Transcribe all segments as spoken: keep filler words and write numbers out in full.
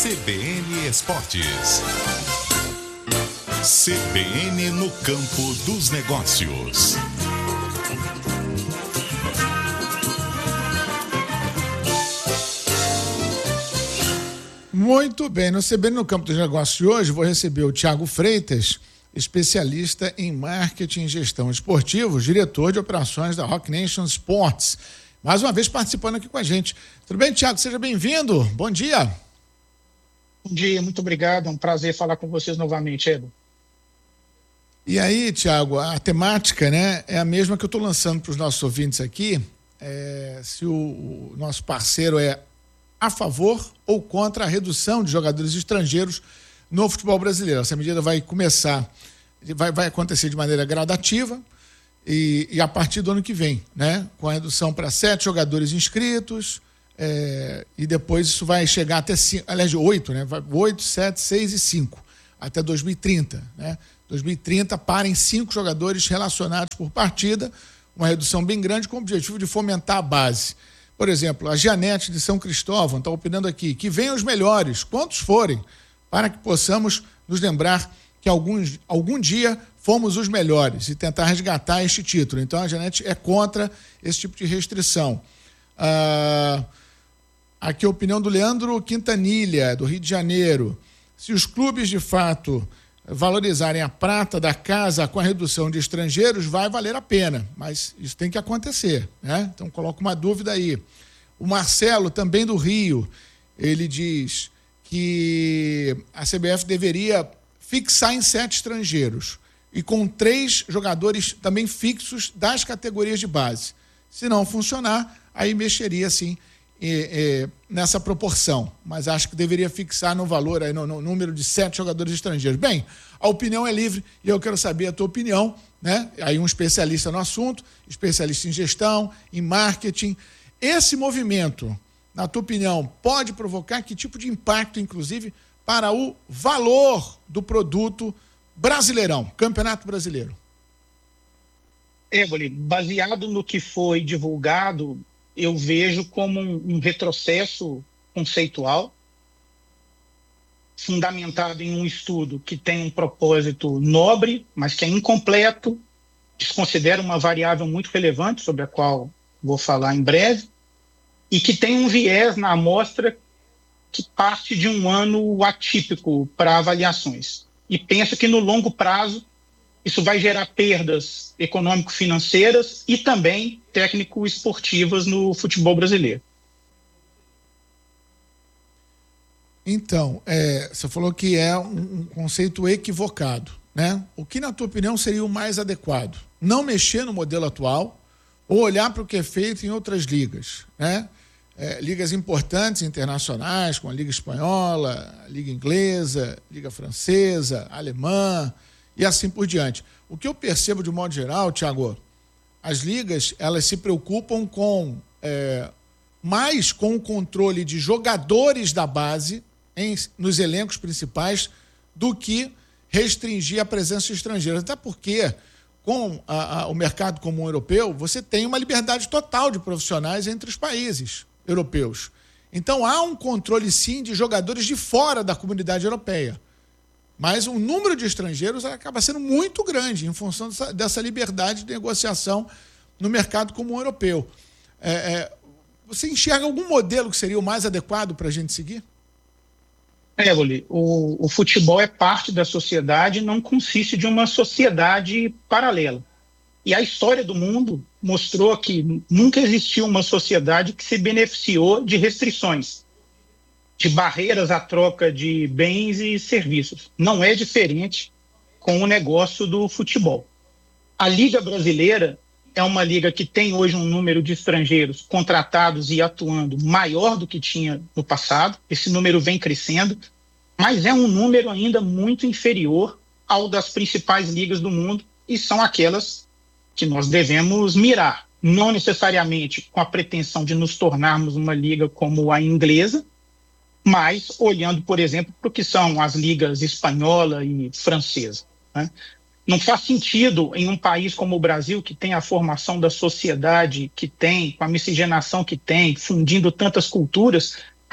C B N Esportes. C B N no campo dos negócios. Muito bem, no C B N no campo dos negócios de hoje vou receber o Thiago Freitas, especialista em marketing e gestão esportiva, diretor de operações da Roc Nation Sports. Mais uma vez participando aqui com a gente. Tudo bem, Thiago? Seja bem-vindo. Bom dia. Bom dia, muito obrigado. É um prazer falar com vocês novamente, Edu. E aí, Thiago, a temática, né, é a mesma que eu estou lançando para os nossos ouvintes aqui. É, se o, o nosso parceiro é a favor ou contra a redução de jogadores estrangeiros no futebol brasileiro. Essa medida vai começar, vai, vai acontecer de maneira gradativa e, e a partir do ano que vem, né? Com a redução para sete jogadores inscritos é, e depois isso vai chegar até cinco, aliás, oito, né? Oito, sete, seis e cinco, até dois mil e trinta, né? dois mil e trinta parem cinco jogadores relacionados por partida, uma redução bem grande com o objetivo de fomentar a base. Por exemplo, a Gianete de São Cristóvão está opinando aqui, que venham os melhores, quantos forem, para que possamos nos lembrar que alguns, algum dia fomos os melhores e tentar resgatar este título. Então a Gianete é contra esse tipo de restrição. Ah, aqui a opinião do Leandro Quintanilha, do Rio de Janeiro. Se os clubes de fato valorizarem a prata da casa com a redução de estrangeiros, vai valer a pena, mas isso tem que acontecer, né? Então coloco uma dúvida aí. O Marcelo, também do Rio, ele diz que a C B F deveria fixar em sete estrangeiros e com três jogadores também fixos das categorias de base. Se não funcionar, aí mexeria sim É, é, nessa proporção, mas acho que deveria fixar no valor, aí, no, no número de sete jogadores estrangeiros. Bem, a opinião é livre e eu quero saber a tua opinião, né? Aí um especialista no assunto, especialista em gestão, em marketing. Esse movimento, na tua opinião, pode provocar que tipo de impacto, inclusive, para o valor do produto brasileirão, Campeonato Brasileiro? Éboli, baseado no que foi divulgado, eu vejo como um, um retrocesso conceitual, fundamentado em um estudo que tem um propósito nobre, mas que é incompleto, desconsidera uma variável muito relevante, sobre a qual vou falar em breve, e que tem um viés na amostra que parte de um ano atípico para avaliações. E penso que no longo prazo isso vai gerar perdas econômico-financeiras e também técnico-esportivas no futebol brasileiro. Então, é, você falou que é um, um conceito equivocado, né? O que, na tua opinião, seria o mais adequado? Não mexer no modelo atual ou olhar para o que é feito em outras ligas, né? É, ligas importantes internacionais, como a Liga Espanhola, a Liga Inglesa, a Liga Francesa, a Alemã, e assim por diante. O que eu percebo de modo geral, Thiago, as ligas, elas se preocupam com é, mais com o controle de jogadores da base em, nos elencos principais do que restringir a presença estrangeira. Até porque, com a, a, o mercado comum europeu, você tem uma liberdade total de profissionais entre os países europeus. Então há um controle, sim, de jogadores de fora da comunidade europeia. Mas o número de estrangeiros acaba sendo muito grande em função dessa, dessa liberdade de negociação no mercado comum europeu. É, é, você enxerga algum modelo que seria o mais adequado para a gente seguir? Éboli, o, o futebol é parte da sociedade, não consiste de uma sociedade paralela. E a história do mundo mostrou que nunca existiu uma sociedade que se beneficiou de restrições, de barreiras à troca de bens e serviços. Não é diferente com o negócio do futebol. A Liga Brasileira é uma liga que tem hoje um número de estrangeiros contratados e atuando maior do que tinha no passado. Esse número vem crescendo, mas é um número ainda muito inferior ao das principais ligas do mundo e são aquelas que nós devemos mirar. Não necessariamente com a pretensão de nos tornarmos uma liga como a inglesa, mas olhando, por exemplo, para o que são as ligas espanhola e francesa, né? Não faz sentido em um país como o Brasil, que tem a formação da sociedade que tem, com a miscigenação que tem, fundindo tantas culturas,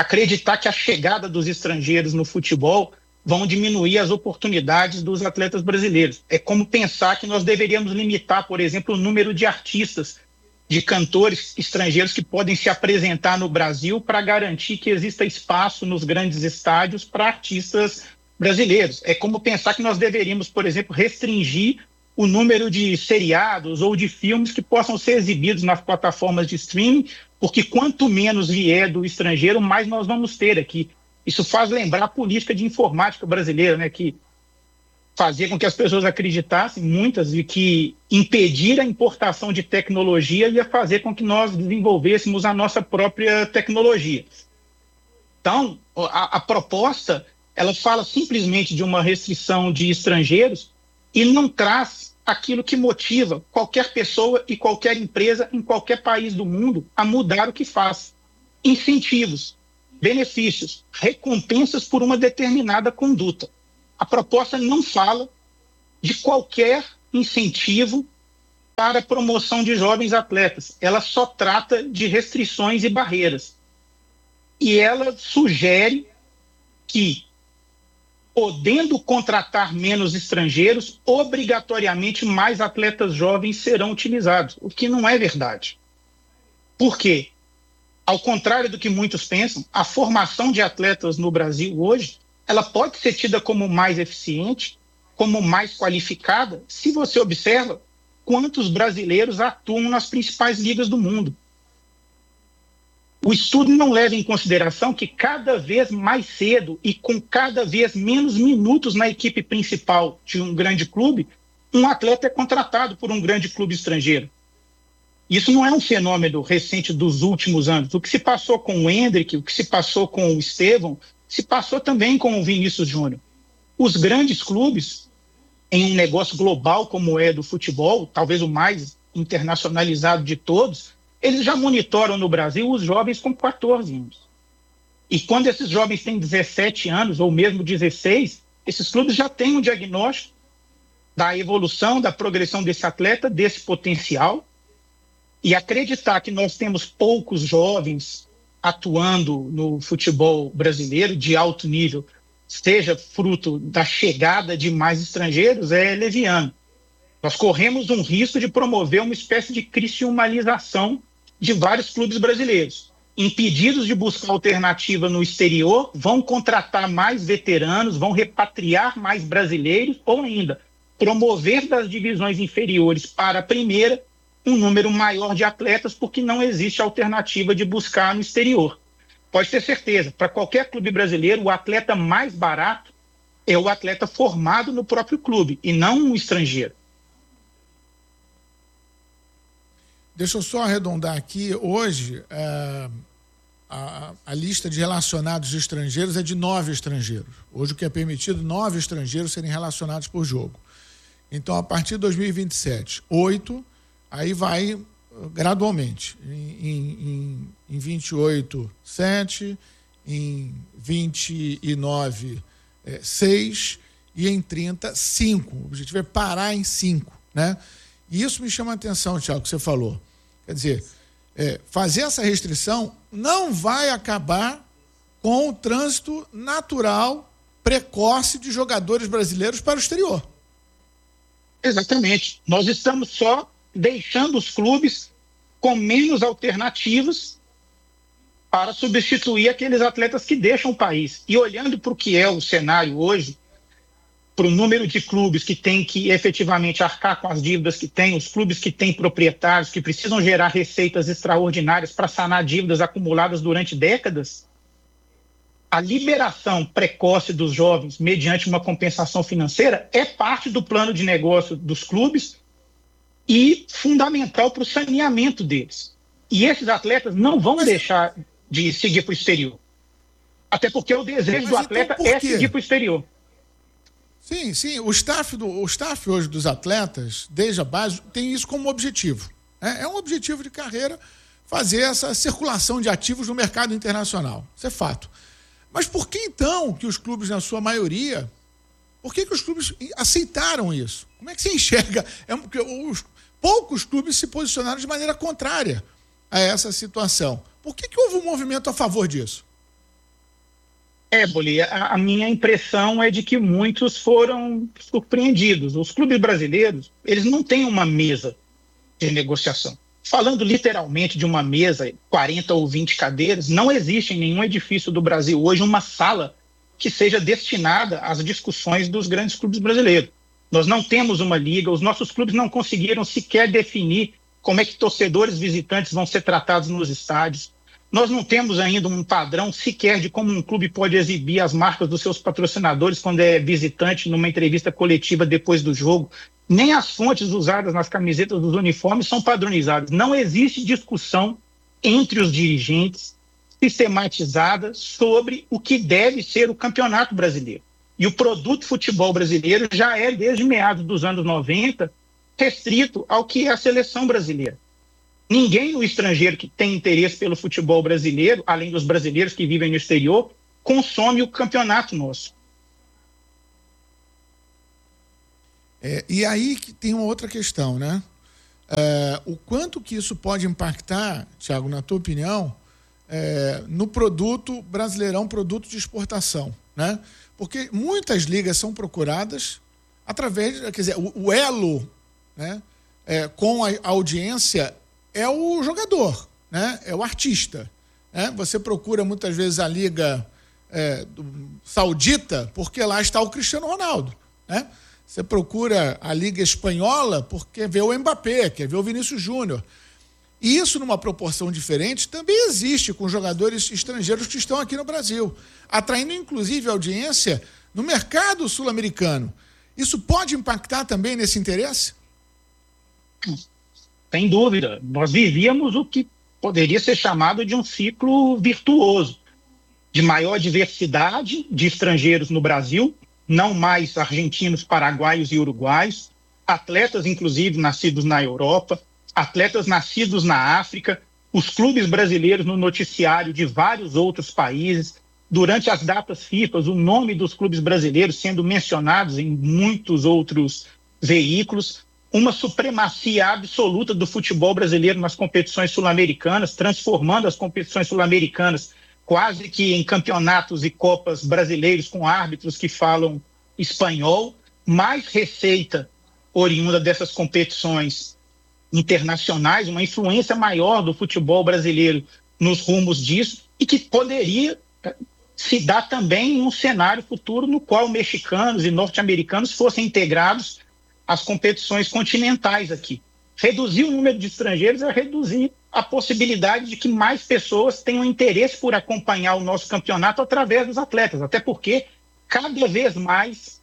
acreditar que a chegada dos estrangeiros no futebol vão diminuir as oportunidades dos atletas brasileiros. É como pensar que nós deveríamos limitar, por exemplo, o número de artistas, de cantores estrangeiros que podem se apresentar no Brasil para garantir que exista espaço nos grandes estádios para artistas brasileiros. É como pensar que nós deveríamos, por exemplo, restringir o número de seriados ou de filmes que possam ser exibidos nas plataformas de streaming, porque quanto menos vier do estrangeiro, mais nós vamos ter aqui. Isso faz lembrar a política de informática brasileira, né, que fazia com que as pessoas acreditassem, muitas, de que impedir a importação de tecnologia ia fazer com que nós desenvolvêssemos a nossa própria tecnologia. Então, a, a proposta, ela fala simplesmente de uma restrição de estrangeiros e não traz aquilo que motiva qualquer pessoa e qualquer empresa em qualquer país do mundo a mudar o que faz. Incentivos, benefícios, recompensas por uma determinada conduta. A proposta não fala de qualquer incentivo para a promoção de jovens atletas. Ela só trata de restrições e barreiras. E ela sugere que, podendo contratar menos estrangeiros, obrigatoriamente mais atletas jovens serão utilizados, o que não é verdade. Por quê? Ao contrário do que muitos pensam, a formação de atletas no Brasil hoje, ela pode ser tida como mais eficiente, como mais qualificada, se você observa quantos brasileiros atuam nas principais ligas do mundo. O estudo não leva em consideração que cada vez mais cedo e com cada vez menos minutos na equipe principal de um grande clube, um atleta é contratado por um grande clube estrangeiro. Isso não é um fenômeno recente dos últimos anos. O que se passou com o Endrick, o que se passou com o Estevão, se passou também com o Vinícius Júnior. Os grandes clubes, em um negócio global como é do futebol, talvez o mais internacionalizado de todos, eles já monitoram no Brasil os jovens com quatorze anos. E quando esses jovens têm dezessete anos, ou mesmo dezesseis, esses clubes já têm um diagnóstico da evolução, da progressão desse atleta, desse potencial. E acreditar que nós temos poucos jovens atuando no futebol brasileiro de alto nível, seja fruto da chegada de mais estrangeiros, é leviano. Nós corremos um risco de promover uma espécie de cristiumalização de vários clubes brasileiros. Impedidos de buscar alternativa no exterior, vão contratar mais veteranos, vão repatriar mais brasileiros, ou ainda promover das divisões inferiores para a primeira um número maior de atletas, porque não existe alternativa de buscar no exterior. Pode ter certeza, para qualquer clube brasileiro, o atleta mais barato é o atleta formado no próprio clube, e não um estrangeiro. Deixa eu só arredondar aqui. Hoje, é, a, a lista de relacionados estrangeiros é de nove estrangeiros. Hoje o que é permitido, nove estrangeiros serem relacionados por jogo. Então, a partir de dois mil e vinte e sete, oito... Aí vai gradualmente. Em, em, em vinte e oito, sete, em vinte e nove, é, seis e em trinta, cinco. O objetivo é parar em cinco, né? E isso me chama a atenção, Thiago, que você falou. Quer dizer, é, fazer essa restrição não vai acabar com o trânsito natural, precoce de jogadores brasileiros para o exterior. Exatamente. Nós estamos só deixando os clubes com menos alternativas para substituir aqueles atletas que deixam o país. E olhando para o que é o cenário hoje, para o número de clubes que têm que efetivamente arcar com as dívidas que têm, os clubes que têm proprietários, que precisam gerar receitas extraordinárias para sanar dívidas acumuladas durante décadas, a liberação precoce dos jovens mediante uma compensação financeira é parte do plano de negócio dos clubes e fundamental para o saneamento deles. E esses atletas não vão mas, deixar de seguir para o exterior. Até porque o desejo do atleta então é seguir para o exterior. Sim, sim. O staff, do, o staff hoje dos atletas, desde a base, tem isso como objetivo. É, é um objetivo de carreira fazer essa circulação de ativos no mercado internacional. Isso é fato. Mas por que então que os clubes, na sua maioria, por que que os clubes aceitaram isso? Como é que você enxerga? É porque os poucos clubes se posicionaram de maneira contrária a essa situação. Por que que houve um movimento a favor disso? É, Boli, a, a minha impressão é de que muitos foram surpreendidos. Os clubes brasileiros, eles não têm uma mesa de negociação. Falando literalmente de uma mesa, quarenta ou vinte cadeiras, não existe em nenhum edifício do Brasil hoje uma sala que seja destinada às discussões dos grandes clubes brasileiros. Nós não temos uma liga, os nossos clubes não conseguiram sequer definir como é que torcedores visitantes vão ser tratados nos estádios. Nós não temos ainda um padrão sequer de como um clube pode exibir as marcas dos seus patrocinadores quando é visitante numa entrevista coletiva depois do jogo. Nem as fontes usadas nas camisetas dos uniformes são padronizadas. Não existe discussão entre os dirigentes sistematizada sobre o que deve ser o Campeonato Brasileiro. E o produto futebol brasileiro já é, desde meados dos anos noventa, restrito ao que é a seleção brasileira. Ninguém no estrangeiro que tem interesse pelo futebol brasileiro, além dos brasileiros que vivem no exterior, consome o campeonato nosso. É, e aí que tem uma outra questão, né? É, o quanto que isso pode impactar, Thiago, na tua opinião, é, no produto brasileirão, produto de exportação, né? Porque muitas ligas são procuradas através, quer dizer, o, o elo, né, é, com a audiência é o jogador, né? É o artista. Né? Você procura muitas vezes a Liga é, do, Saudita porque lá está o Cristiano Ronaldo. Né? Você procura a Liga Espanhola porque vê o Mbappé, quer ver o Vinícius Júnior. E isso, numa proporção diferente, também existe com jogadores estrangeiros que estão aqui no Brasil, atraindo inclusive audiência no mercado sul-americano. Isso pode impactar também nesse interesse? Sem dúvida. Nós vivíamos o que poderia ser chamado de um ciclo virtuoso, de maior diversidade de estrangeiros no Brasil, não mais argentinos, paraguaios e uruguaios, atletas, inclusive, nascidos na Europa, atletas nascidos na África, os clubes brasileiros no noticiário de vários outros países. Durante as datas FIFA, o nome dos clubes brasileiros sendo mencionados em muitos outros veículos. Uma supremacia absoluta do futebol brasileiro nas competições sul-americanas, transformando as competições sul-americanas quase que em campeonatos e copas brasileiros com árbitros que falam espanhol, mais receita oriunda dessas competições internacionais, uma influência maior do futebol brasileiro nos rumos disso, e que poderia se dar também em um cenário futuro no qual mexicanos e norte-americanos fossem integrados as competições continentais aqui. Reduzir o número de estrangeiros é reduzir a possibilidade de que mais pessoas tenham interesse por acompanhar o nosso campeonato através dos atletas, até porque cada vez mais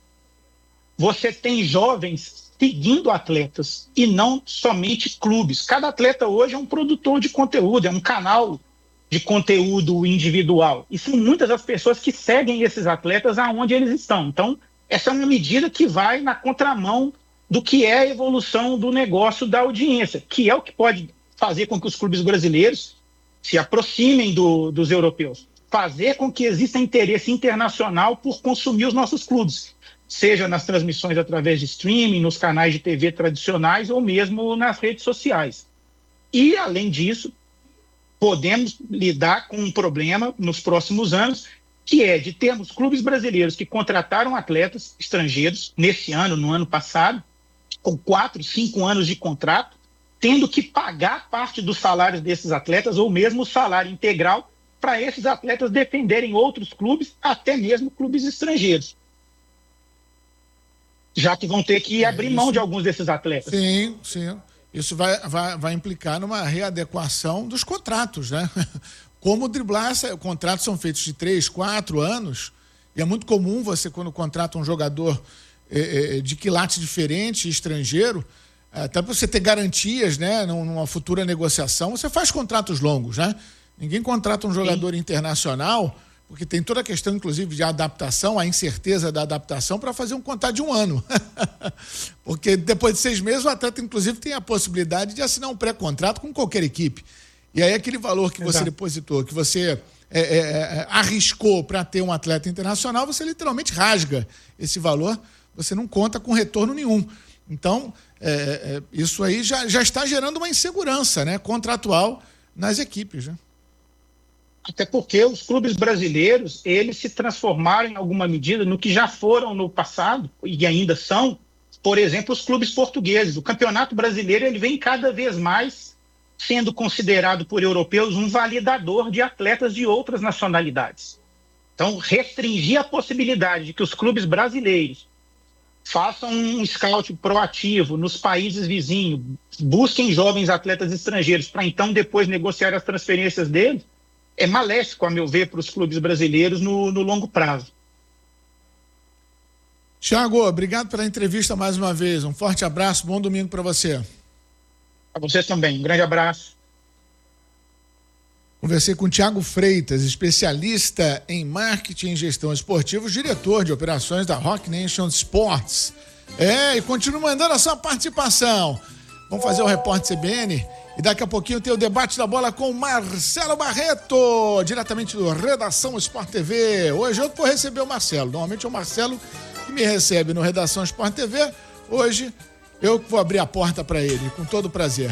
você tem jovens seguindo atletas e não somente clubes. Cada atleta hoje é um produtor de conteúdo, é um canal de conteúdo individual. E são muitas as pessoas que seguem esses atletas aonde eles estão. Então, essa é uma medida que vai na contramão do que é a evolução do negócio da audiência, que é o que pode fazer com que os clubes brasileiros se aproximem do, dos europeus, fazer com que exista interesse internacional por consumir os nossos clubes, seja nas transmissões através de streaming, nos canais de T V tradicionais ou mesmo nas redes sociais. E, além disso, podemos lidar com um problema nos próximos anos, que é de termos clubes brasileiros que contrataram atletas estrangeiros nesse ano, no ano passado, com quatro, cinco anos de contrato, tendo que pagar parte dos salários desses atletas ou mesmo o salário integral para esses atletas defenderem outros clubes, até mesmo clubes estrangeiros. Já que vão ter que abrir é, isso... mão de alguns desses atletas. Sim, sim. Isso vai, vai, vai implicar numa readequação dos contratos, né? Como driblar essa... Contratos são feitos de três, quatro anos, e é muito comum você, quando contrata um jogador é, é, de quilate diferente, estrangeiro, até para você ter garantias, né, numa futura negociação, você faz contratos longos, né? Ninguém contrata um jogador Sim. internacional, porque tem toda a questão, inclusive, de adaptação, a incerteza da adaptação, para fazer um contrato de um ano. Porque depois de seis meses, o atleta, inclusive, tem a possibilidade de assinar um pré-contrato com qualquer equipe. E aí aquele valor que Exato. Você depositou, que você é, é, é, arriscou para ter um atleta internacional, você literalmente rasga esse valor, você não conta com retorno nenhum. Então, é, é, isso aí já, já está gerando uma insegurança, né, contratual nas equipes, né? Até porque os clubes brasileiros, eles se transformaram em alguma medida no que já foram no passado, e ainda são, por exemplo, os clubes portugueses. O Campeonato Brasileiro ele vem cada vez mais sendo considerado por europeus um validador de atletas de outras nacionalidades. Então, restringir a possibilidade de que os clubes brasileiros façam um scout proativo nos países vizinhos, busquem jovens atletas estrangeiros para então depois negociar as transferências deles, é maléfico, a meu ver, para os clubes brasileiros no, no longo prazo. Thiago, obrigado pela entrevista mais uma vez. Um forte abraço, bom domingo para você. Para vocês também, um grande abraço. Conversei com o Thiago Freitas, especialista em marketing e gestão esportiva, diretor de operações da Rock Nation Sports. É, e continua mandando a sua participação. Vamos fazer o repórter C B N e daqui a pouquinho tem o debate da bola com o Marcelo Barreto, diretamente do Redação Sport T V. Hoje eu vou receber o Marcelo. Normalmente é o Marcelo que me recebe no Redação Sport T V. Hoje eu vou abrir a porta para ele, com todo prazer.